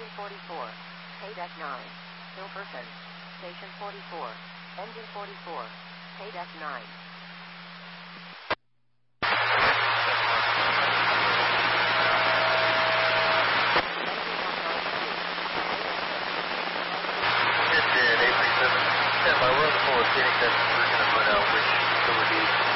Engine 44. KDEC 9. Hilperson. Station 44. Engine 44. KDEC 9. Engine 837. Stand by. We're on the full of Phoenix. We're going to run out which facility